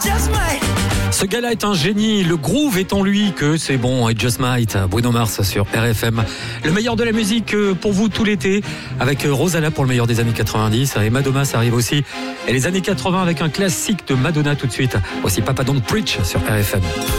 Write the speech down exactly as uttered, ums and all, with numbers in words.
Ce gars-là est un génie, le groove est en lui, que c'est bon, It Just Might, Bruno Mars sur R F M. Le meilleur de la musique pour vous tout l'été, avec Rosanna pour le meilleur des années quatre-vingt-dix, et Madonna, ça arrive aussi. Et les années quatre-vingts avec un classique de Madonna tout de suite. Voici Papa Don't Preach sur R F M.